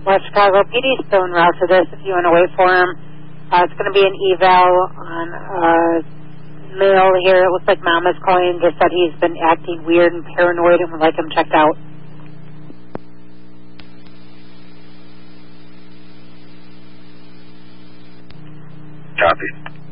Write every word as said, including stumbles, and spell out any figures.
West Chicago P D, still en route for this if you want to wait for him. Uh, it's going to be an eval on uh, mail here. It looks like Mom is calling, just said he's been acting weird and paranoid and would like him checked out. Copy.